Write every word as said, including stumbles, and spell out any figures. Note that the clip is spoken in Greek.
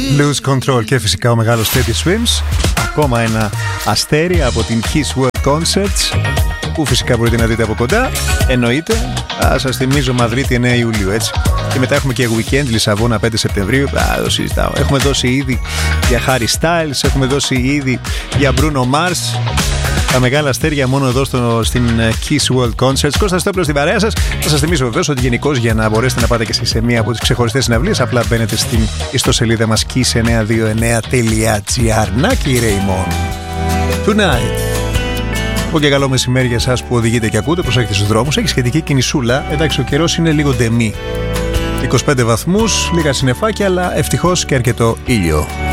Lose Control και φυσικά ο μεγάλος Teddy Swims. Ακόμα ένα αστέρι από την Kiss World Concerts που φυσικά μπορείτε να δείτε από κοντά. Εννοείται. Α, σας θυμίζω Μαδρίτη εννέα Ιουλίου, έτσι. Και μετά έχουμε και Weekend Λισαβόνα πέντε Σεπτεμβρίου. Α, το συζητάω. Έχουμε δώσει ήδη για Harry Styles, έχουμε δώσει ήδη για Bruno Mars. Τα μεγάλα αστέρια μόνο εδώ στο, στην Kiss World Concerts. Κώστας Στόπλος στην παρέα σας. Θα σας θυμίσω βεβαίως ότι γενικώς για να μπορέσετε να πάτε και εσείς σε μία από τις ξεχωριστές συναυλίες, απλά μπαίνετε στην ιστοσελίδα μας kiss εννιακόσια είκοσι εννέα τελεία gr. Νάκη Raymond Tonight. Πω και καλό μεσημέρι για εσάς που οδηγείτε και ακούτε. Προσέχετε στους δρόμους. Έχει σχετική κινησούλα. Εντάξει, ο καιρός είναι λίγο ντεμή. είκοσι πέντε βαθμούς, λίγα συννεφάκια, αλλά ευτυχώς και αρκετό ήλιο.